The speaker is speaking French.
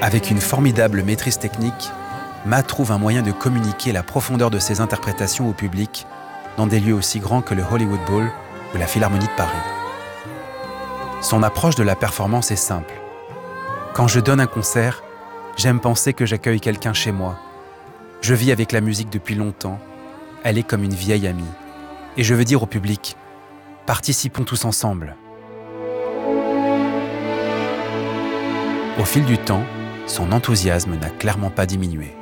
Avec une formidable maîtrise technique, Ma trouve un moyen de communiquer la profondeur de ses interprétations au public dans des lieux aussi grands que le Hollywood Bowl ou la Philharmonie de Paris. Son approche de la performance est simple. Quand je donne un concert, j'aime penser que j'accueille quelqu'un chez moi. Je vis avec la musique depuis longtemps. Elle est comme une vieille amie. Et je veux dire au public, participons tous ensemble. Au fil du temps, son enthousiasme n'a clairement pas diminué.